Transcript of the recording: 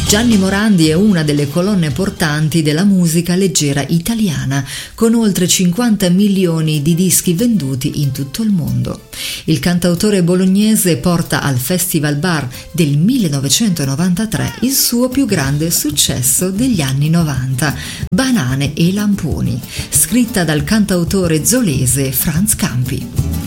Gianni Morandi è una delle colonne portanti della musica leggera italiana, con oltre 50 milioni di dischi venduti in tutto il mondo. Il cantautore bolognese porta al Festival Bar del 1993 il suo più grande successo degli anni 90, Banane e lamponi, scritta dal cantautore zolese Franz Campi.